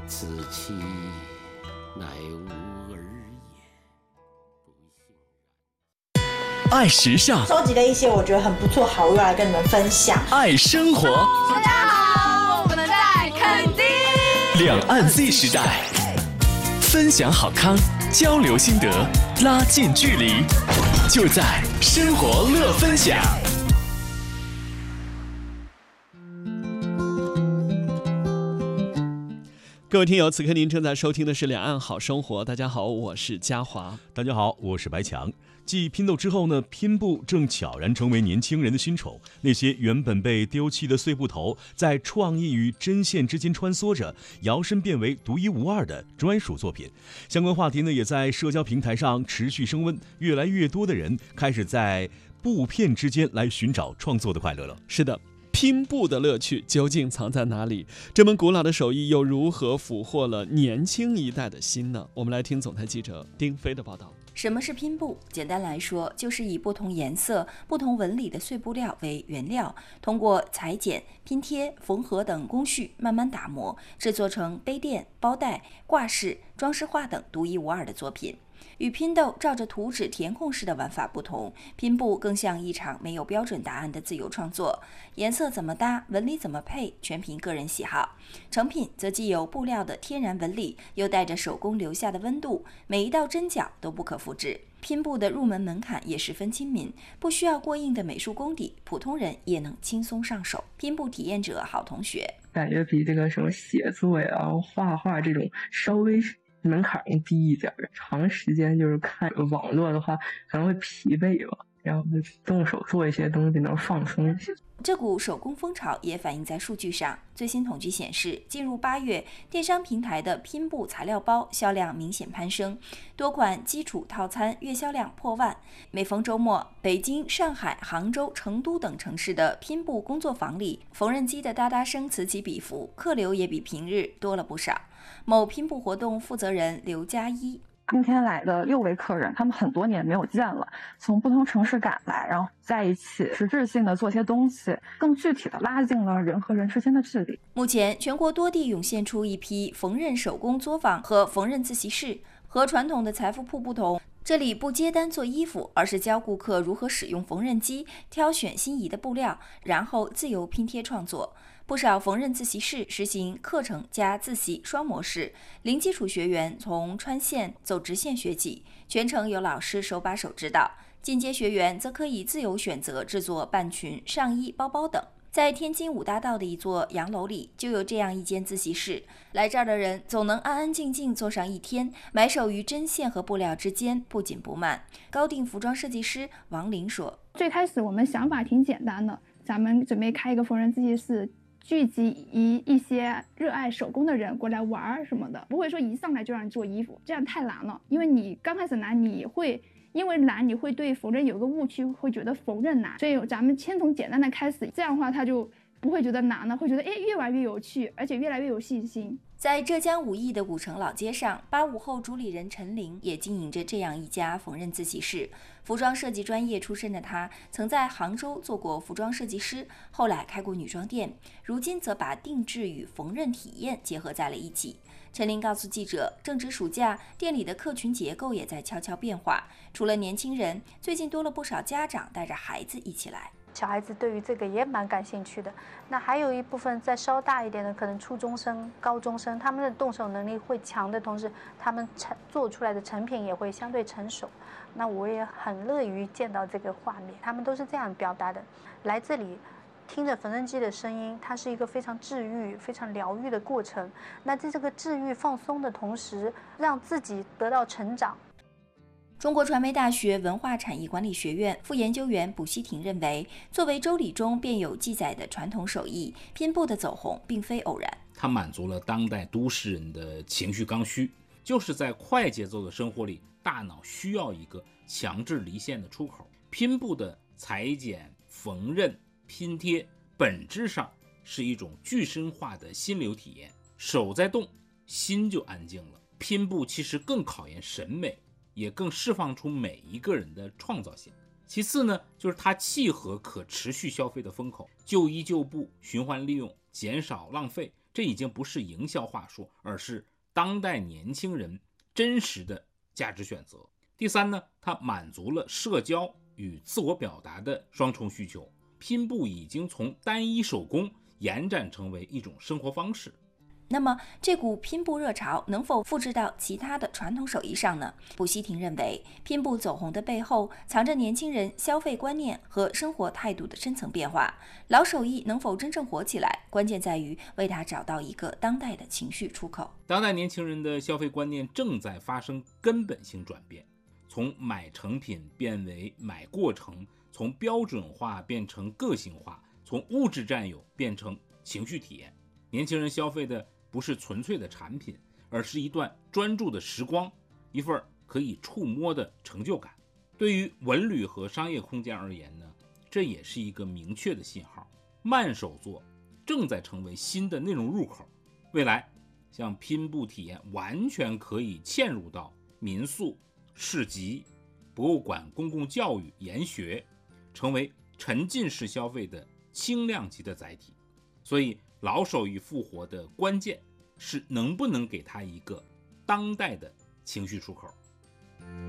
此妻乃吾儿也，不幸然。 爱时尚， 收集了一些我觉得很不错好物来跟你们分享。 爱生活， 大家好，我们在垦丁。 两岸 Z 时代，分享好康，交流心得，拉近距离，就在生活乐分享。各位听友，此刻您正在收听的是《两岸好生活》。大家好，我是嘉华。 大家好，我是白强。继拼豆之后呢，拼布正悄然成为年轻人的新宠。那些原本被丢弃的碎布头，在创意与针线之间穿梭着，摇身变为独一无二的专属作品。相关话题呢，也在社交平台上持续升温，越来越多的人开始在布片之间来寻找创作的快乐了。 是的。拼布的乐趣究竟藏在哪里？这门古老的手艺又如何俘获了年轻一代的心呢？我们来听总台记者丁飞的报道。 什么是拼布？简单来说，就是以不同颜色、不同纹理的碎布料为原料，通过裁剪、拼贴、缝合等工序慢慢打磨，制作成杯垫、包袋、挂饰、装饰画等独一无二的作品。与拼豆照着图纸填空式的玩法不同，拼布更像一场没有标准答案的自由创作，颜色怎么搭，纹理怎么配，全凭个人喜好。成品则既有布料的天然纹理，又带着手工留下的温度，每一道针脚都不可复制。拼布的入门门槛也十分亲民，不需要过硬的美术功底，普通人也能轻松上手。拼布体验者好同学感觉比这个什么写作呀、画画这种稍微门槛更低一点，长时间就是看网络的话可能会疲惫吧，然后动手做一些东西能放松一些。 这股手工风潮也反映在数据上。最新统计显示，进入8月，电商平台的拼布材料包销量明显攀升，多款基础套餐月销量破万。每逢周末，北京、上海、杭州、成都等城市的拼布工作坊里，缝纫机的哒哒声此起彼伏，客流也比平日多了不少。某拼布活动负责人刘佳一。 今天来的6位客人，他们很多年没有见了，从不同城市赶来，然后在一起实质性的做些东西，更具体的拉近了人和人之间的距离。 目前全国多地涌现出一批缝纫手工作坊和缝纫自习室。和传统的财富铺不同，这里不接单做衣服，而是教顾客如何使用缝纫机，挑选心仪的布料，然后自由拼贴创作。不少缝纫自习室实行课程加自习双模式，零基础学员从穿线走直线学起，全程有老师手把手指导；进阶学员则可以自由选择制作半裙、上衣、包包等。在天津5大道的一座洋楼里，就有这样一间自习室。来这儿的人总能安安静静坐上一天，埋首于针线和布料之间，不紧不慢。高定服装设计师王林说：“ 最开始我们想法挺简单的，咱们准备开一个缝纫自习室，聚集一些热爱手工的人过来玩什么的，不会说一上来就让你做衣服，这样太难了。因为你刚开始难，你会对缝纫有个误区，会觉得缝纫难，所以咱们先从简单的开始，这样的话他就不会觉得难了，会觉得越玩越有趣，而且越来越有信心。” 在浙江武义的古城老街上，85后主理人陈玲也经营着这样一家缝纫自习室。服装设计专业出身的她，曾在杭州做过服装设计师，后来开过女装店，如今则把定制与缝纫体验结合在了一起。陈玲告诉记者，正值暑假，店里的客群结构也在悄悄变化。除了年轻人，最近多了不少家长带着孩子一起来。 小孩子对于这个也蛮感兴趣的。那还有一部分再稍大一点的，可能初中生、高中生，他们的动手能力会强的同时，他们做出来的成品也会相对成熟。那我也很乐于见到这个画面，他们都是这样表达的：来这里听着缝纫机的声音，它是一个非常治愈、非常疗愈的过程。那在这个治愈放松的同时，让自己得到成长。 中国传媒大学文化产业管理学院副研究员卜希婷认为，作为周礼中便有记载的传统手艺，拼布的走红并非偶然。 它满足了当代都市人的情绪刚需，就是在快节奏的生活里，大脑需要一个强制离线的出口。拼布的裁剪、缝纫、拼贴，本质上是一种具身化的心流体验，手在动，心就安静了。拼布其实更考验审美，也更释放出每一个人的创造性。其次呢，就是它契合可持续消费的风口，旧衣旧布循环利用，减少浪费， 这已经不是营销话术，而是当代年轻人真实的价值选择。第三呢，它满足了社交与自我表达的双重需求。拼布已经从单一手工延展成为一种生活方式。 那么这股拼布热潮能否复制到其他的传统手艺上呢？卜熹庭认为，拼布走红的背后藏着年轻人消费观念和生活态度的深层变化。老手艺能否真正火起来，关键在于为它找到一个当代的情绪出口。 当代年轻人的消费观念正在发生根本性转变，从买成品变为买过程，从标准化变成个性化，从物质占有变成情绪体验。年轻人消费的不是纯粹的产品，而是一段专注的时光，一份可以触摸的成就感。对于文旅和商业空间而言呢，这也是一个明确的信号。慢手作正在成为新的内容入口，未来像拼布体验完全可以嵌入到民宿、市集、博物馆、公共教育、研学，成为沉浸式消费的轻量级的载体。所以老手艺复活的关键是能不能给它一个当代的情绪出口。